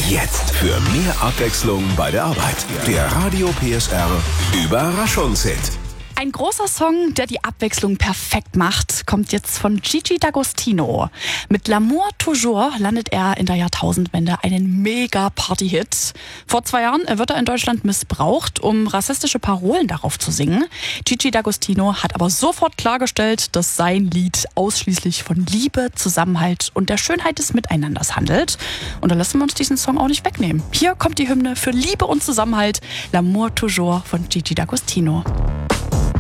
Jetzt für mehr Abwechslung bei der Arbeit. Der Radio PSR Überraschungshit. Ein großer Song, der die Abwechslung perfekt macht, kommt jetzt von Gigi D'Agostino. Mit L'amour toujours landet er in der Jahrtausendwende einen Mega-Party-Hit. Vor 2 Jahren wird er in Deutschland missbraucht, um rassistische Parolen darauf zu singen. Gigi D'Agostino hat aber sofort klargestellt, dass sein Lied ausschließlich von Liebe, Zusammenhalt und der Schönheit des Miteinanders handelt. Und da lassen wir uns diesen Song auch nicht wegnehmen. Hier kommt die Hymne für Liebe und Zusammenhalt, L'amour toujours von Gigi D'Agostino.